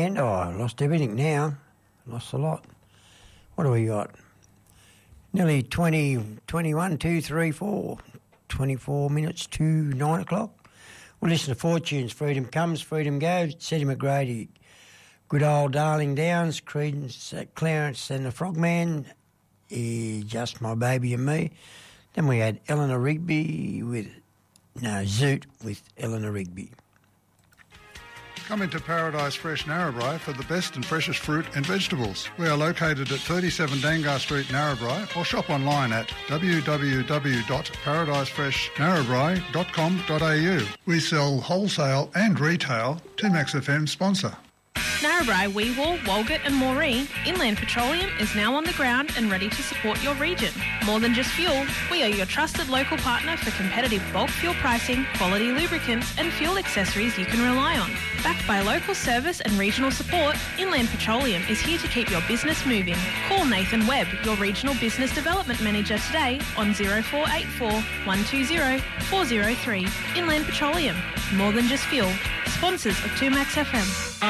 And, I lost everything now. Lost a lot. What do we got? Nearly 21, 2, 3, 4. 24 minutes to 9 o'clock. We'll listen to Fortunes. Freedom Comes, Freedom Goes. Teddy McGrady. Good Old Darling Downs. Creedence, Clarence and the Frogman. Just My Baby and Me. Then we had Eleanor Rigby Zoot with Eleanor Rigby. Come into Paradise Fresh Narrabri for the best and freshest fruit and vegetables. We are located at 37 Dangar Street, Narrabri, or shop online at www.paradisefreshnarrabri.com.au. We sell wholesale and retail. 2Max FM sponsor. Narrabri, Weewar, Walgett and Moree, Inland Petroleum is now on the ground and ready to support your region. More than just fuel, we are your trusted local partner for competitive bulk fuel pricing, quality lubricants and fuel accessories you can rely on. Backed by local service and regional support, Inland Petroleum is here to keep your business moving. Call Nathan Webb, your Regional Business Development Manager today on 0484 120 403. Inland Petroleum, more than just fuel. Sponsors of 2Max FM.